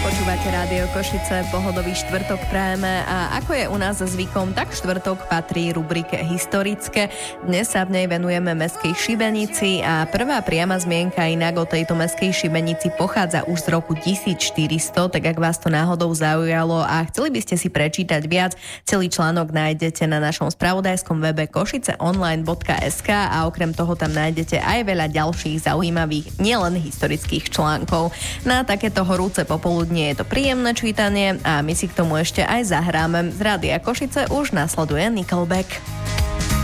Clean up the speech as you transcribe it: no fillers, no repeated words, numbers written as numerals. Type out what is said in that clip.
Počúvate Rádio Košice, pohodový štvrtok prajeme a ako je u nás zvykom, tak štvrtok patrí rubrike Historické. Dnes sa v nej venujeme mestskej šibenici a prvá priama zmienka inak o tejto mestskej šibenici pochádza už z roku 1400, tak ak vás to náhodou zaujalo a chceli by ste si prečítať viac, celý článok nájdete na našom spravodajskom webe košiceonline.sk a okrem toho tam nájdete aj veľa ďalších zaujímavých, nielen historických článkov. Na takéto horúce popoludne je to príjemné čítanie a my si k tomu ešte aj zahráme. Z Rádia Košice už nasleduje Nickelback.